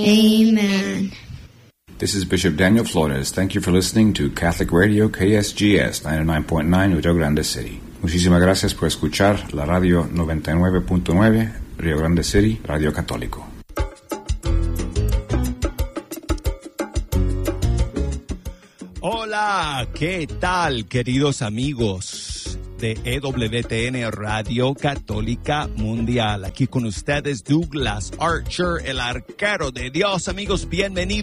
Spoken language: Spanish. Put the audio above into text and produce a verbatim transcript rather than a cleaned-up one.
Amen. This is Bishop Daniel Flores. Thank you for listening to Catholic Radio K S G S ninety-nine point nine Rio Grande City. Muchísimas gracias por escuchar la radio noventa y nueve punto nueve Rio Grande City, Radio Católico. Hola, ¿qué tal, queridos amigos de E W T N Radio Católica Mundial? Aquí con ustedes Douglas Archer, el arquero de Dios. Amigos, bienvenidos